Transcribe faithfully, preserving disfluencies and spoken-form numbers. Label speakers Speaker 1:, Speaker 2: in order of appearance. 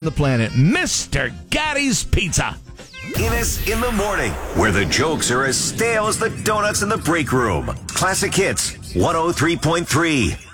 Speaker 1: the planet, Mister Gatti's Pizza.
Speaker 2: Guinness in the morning, where the jokes are as stale as the donuts in the break room. Classic Hits, one oh three point three.